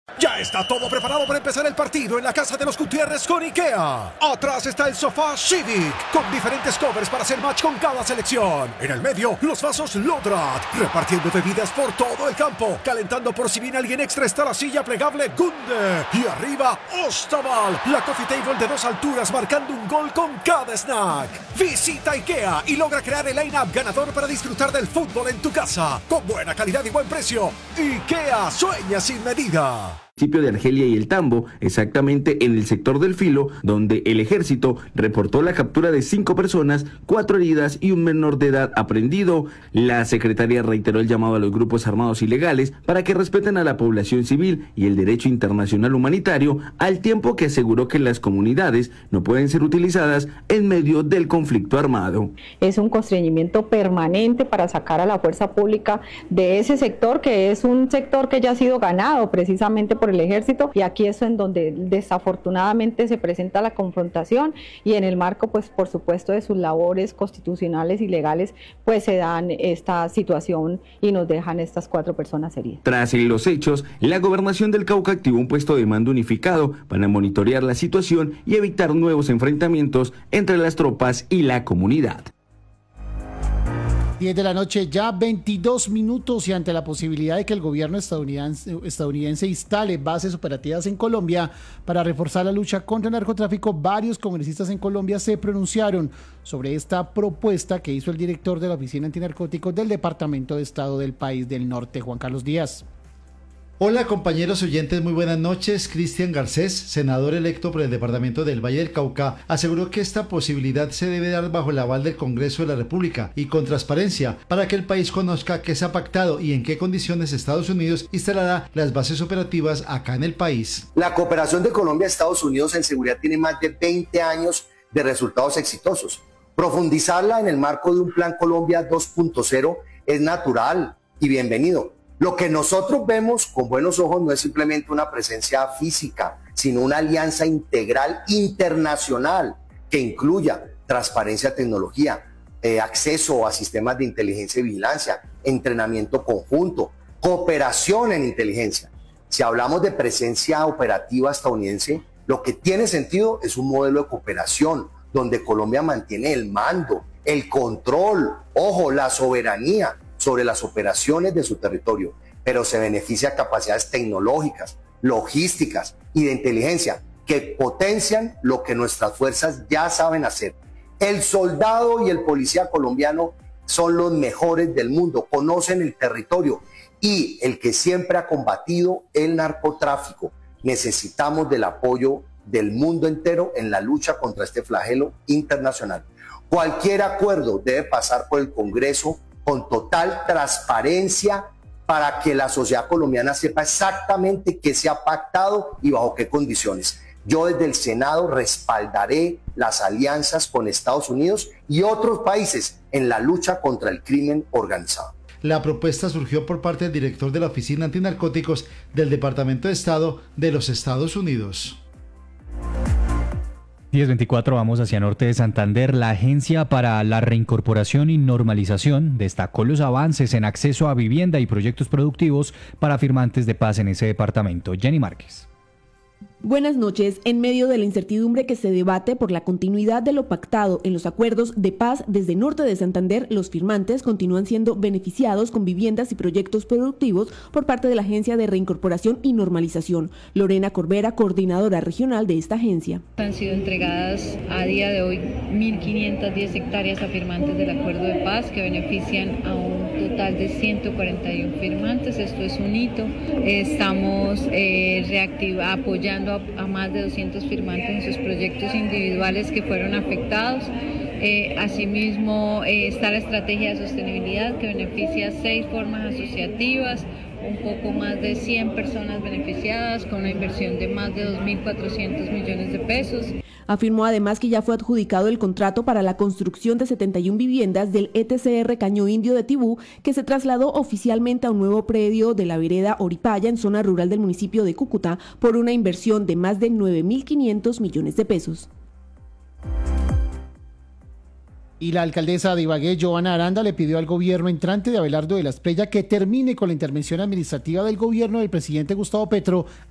Ya está todo preparado para empezar el partido en la casa de los Gutiérrez con IKEA. Atrás está el sofá Civic, con diferentes covers para hacer match con cada selección. En el medio, los vasos Lodrat, repartiendo bebidas por todo el campo. Calentando por si viene alguien extra está la silla plegable Gunde. Y arriba, Ostaval, la coffee table de 2 alturas marcando un gol con cada snack. Visita IKEA y logra crear el line-up ganador para disfrutar del fútbol en tu casa. Con buena calidad y buen precio. IKEA sueña sin medida. Municipio de Argelia y El Tambo, exactamente en el sector del Filo, donde el ejército reportó la captura de 5 personas, 4 heridas y un menor de edad aprehendido. La secretaria reiteró el llamado a los grupos armados ilegales para que respeten a la población civil y el derecho internacional humanitario, al tiempo que aseguró que las comunidades no pueden ser utilizadas en medio del conflicto armado. Es un constreñimiento permanente para sacar a la fuerza pública de ese sector, que es un sector que ya ha sido ganado precisamente por el ejército, y aquí es en donde desafortunadamente se presenta la confrontación, y en el marco, pues por supuesto, de sus labores constitucionales y legales, pues se dan esta situación y nos dejan estas 4 personas heridas. Tras los hechos, la Gobernación del Cauca activó un puesto de mando unificado para monitorear la situación y evitar nuevos enfrentamientos entre las tropas y la comunidad. 10 de la noche, ya 22 minutos, y ante la posibilidad de que el gobierno estadounidense instale bases operativas en Colombia para reforzar la lucha contra el narcotráfico, varios congresistas en Colombia se pronunciaron sobre esta propuesta que hizo el director de la Oficina Antinarcóticos del Departamento de Estado del país del norte, Juan Carlos Díaz. Hola compañeros oyentes, muy buenas noches. Cristian Garcés, senador electo por el departamento del Valle del Cauca, aseguró que esta posibilidad se debe dar bajo el aval del Congreso de la República y con transparencia para que el país conozca qué se ha pactado y en qué condiciones Estados Unidos instalará las bases operativas acá en el país. La cooperación de Colombia a Estados Unidos en seguridad tiene más de 20 años de resultados exitosos. Profundizarla en el marco de un Plan Colombia 2.0 es natural y bienvenido. Lo que nosotros vemos con buenos ojos no es simplemente una presencia física, sino una alianza integral internacional que incluya transparencia, tecnología, acceso a sistemas de inteligencia y vigilancia, entrenamiento conjunto, cooperación en inteligencia. Si hablamos de presencia operativa estadounidense, lo que tiene sentido es un modelo de cooperación donde Colombia mantiene el mando, el control, ojo, la soberanía sobre las operaciones de su territorio, pero se beneficia de capacidades tecnológicas, logísticas y de inteligencia que potencian lo que nuestras fuerzas ya saben hacer. El soldado y el policía colombiano son los mejores del mundo, conocen el territorio y el que siempre ha combatido el narcotráfico. Necesitamos del apoyo del mundo entero en la lucha contra este flagelo internacional. Cualquier acuerdo debe pasar por el Congreso con total transparencia para que la sociedad colombiana sepa exactamente qué se ha pactado y bajo qué condiciones. Yo desde el Senado respaldaré las alianzas con Estados Unidos y otros países en la lucha contra el crimen organizado. La propuesta surgió por parte del director de la Oficina Antinarcóticos del Departamento de Estado de los Estados Unidos. 10:24, vamos hacia norte de Santander. La Agencia para la Reincorporación y Normalización destacó los avances en acceso a vivienda y proyectos productivos para firmantes de paz en ese departamento. Jenny Márquez. Buenas noches. En medio de la incertidumbre que se debate por la continuidad de lo pactado en los acuerdos de paz desde norte de Santander, los firmantes continúan siendo beneficiados con viviendas y proyectos productivos por parte de la Agencia de Reincorporación y Normalización. Lorena Corbera, coordinadora regional de esta agencia. Han sido entregadas a día de hoy 1.510 hectáreas a firmantes del acuerdo de paz que benefician a un total de 141 firmantes. Esto es un hito. Estamos apoyando a más de 200 firmantes en sus proyectos individuales que fueron afectados. Asimismo, está la estrategia de sostenibilidad que beneficia 6 formas asociativas, un poco más de 100 personas beneficiadas con una inversión de más de 2.400 millones de pesos. Afirmó además que ya fue adjudicado el contrato para la construcción de 71 viviendas del ETCR Caño Indio de Tibú, que se trasladó oficialmente a un nuevo predio de la vereda Oripaya en zona rural del municipio de Cúcuta por una inversión de más de 9.500 millones de pesos. Y la alcaldesa de Ibagué, Joana Aranda, le pidió al gobierno entrante de Abelardo de la Espriella que termine con la intervención administrativa del gobierno del presidente Gustavo Petro